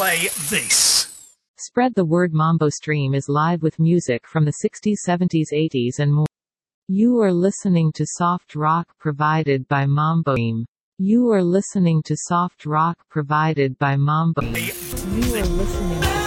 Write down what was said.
play this. Spread the Word Mambo Stream is live with music from the 60s, 70s, 80s and more. You are listening to soft rock provided by Mambo Stream. You are listening to soft rock provided by Mambo Stream. You are listening to